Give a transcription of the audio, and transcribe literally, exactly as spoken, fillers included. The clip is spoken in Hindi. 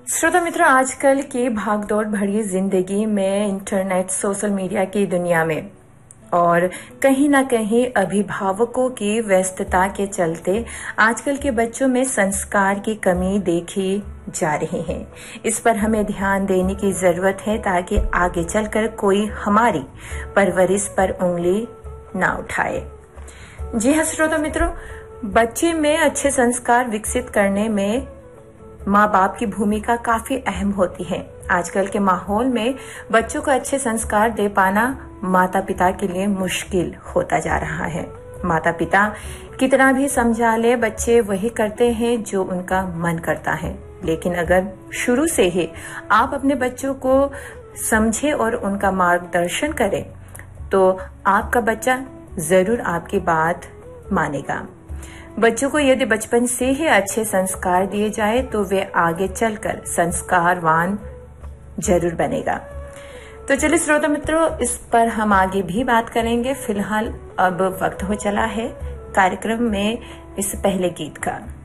श्रोता मित्रों, आजकल की भागदौड़ भरी जिंदगी में, इंटरनेट, सोशल मीडिया की दुनिया में और कहीं ना कहीं अभिभावकों की व्यस्तता के चलते आजकल के बच्चों में संस्कार की कमी देखी जा रही है। इस पर हमें ध्यान देने की जरूरत है ताकि आगे चलकर कोई हमारी परवरिश पर उंगली ना उठाए। जी हाँ श्रोता मित्रों, बच्चे में अच्छे संस्कार विकसित करने में माँ बाप की भूमिका काफी अहम होती है। आजकल के माहौल में बच्चों को अच्छे संस्कार दे पाना माता पिता के लिए मुश्किल होता जा रहा है। माता पिता कितना भी समझा ले, बच्चे वही करते हैं जो उनका मन करता है। लेकिन अगर शुरू से ही आप अपने बच्चों को समझे और उनका मार्गदर्शन करें तो आपका बच्चा जरूर आपकी बात मानेगा। बच्चों को यदि बचपन से ही अच्छे संस्कार दिए जाए तो वे आगे चलकर संस्कारवान जरूर बनेगा। तो चलिए श्रोता मित्रों, इस पर हम आगे भी बात करेंगे। फिलहाल अब वक्त हो चला है कार्यक्रम में इस पहले गीत का।